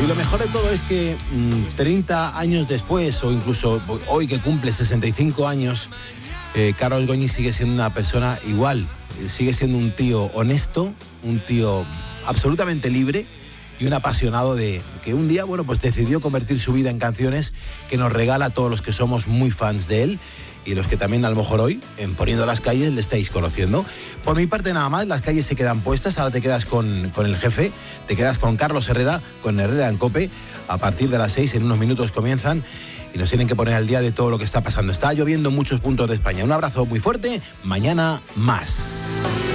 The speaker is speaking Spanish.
Y lo mejor de todo es que 30 años después, o incluso hoy que cumple 65 años, Carlos Goñi sigue siendo una persona igual. Sigue siendo un tío honesto, un tío absolutamente libre y un apasionado de que un día, bueno, pues decidió convertir su vida en canciones que nos regala a todos los que somos muy fans de él y los que también a lo mejor hoy, en Poniendo las Calles, le estáis conociendo. Por mi parte nada más, las calles se quedan puestas, ahora te quedas con el jefe, te quedas con Carlos Herrera, con Herrera en COPE, a partir de las 6, en unos minutos comienzan y nos tienen que poner al día de todo lo que está pasando. Está lloviendo en muchos puntos de España. Un abrazo muy fuerte, mañana más.